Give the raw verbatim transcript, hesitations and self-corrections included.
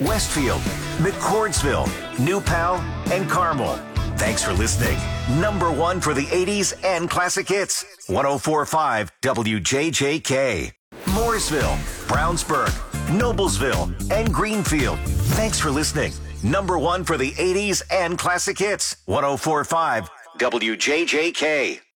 Westfield, McCordsville, New Pal, and Carmel. Thanks for listening. Number one for the eighties and classic hits. one oh four point five W J J K. Mooresville, Brownsburg, Noblesville, and Greenfield. Thanks for listening. Number one for the eighties and classic hits. one oh four point five W J J K.